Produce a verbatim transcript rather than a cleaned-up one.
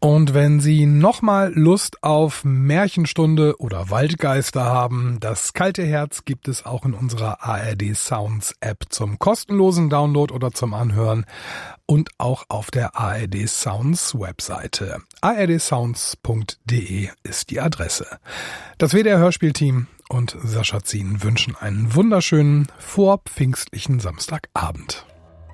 Und wenn Sie nochmal Lust auf Märchenstunde oder Waldgeister haben, das kalte Herz gibt es auch in unserer A R D Sounds App zum kostenlosen Download oder zum Anhören und auch auf der A R D Sounds Webseite. a r d sounds punkt d e ist die Adresse. Das W D R Hörspielteam und Sascha Zien wünschen einen wunderschönen vorpfingstlichen Samstagabend.